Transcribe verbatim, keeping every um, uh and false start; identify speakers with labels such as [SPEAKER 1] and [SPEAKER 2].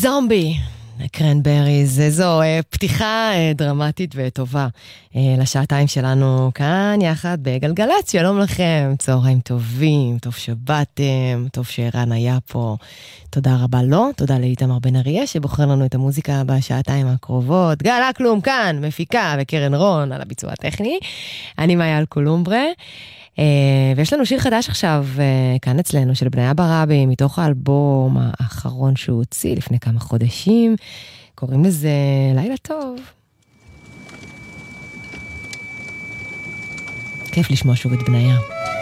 [SPEAKER 1] זומבי, קרנבריז, זו פתיחה דרמטית וטובה לשעתיים שלנו כאן יחד בגלגלץ. שלום לכם, צהריים טובים, טוב שבאתם, טוב שערן היה פה. תודה רבה לו, תודה לאיתמר בן אריה שבוחר לנו את המוזיקה בשעתיים הקרובות. גל אקלום כאן, מפיקה, וקרן רון על הביצוע הטכני. אני מאיה אלקולומברה. Uh, ויש לנו שיר חדש עכשיו uh, כאן אצלנו של בניה ברבי מתוך האלבום האחרון שהוא הוציא לפני כמה חודשים. קוראים לזה לילה טוב. כיף לשמוע שוב את בניה.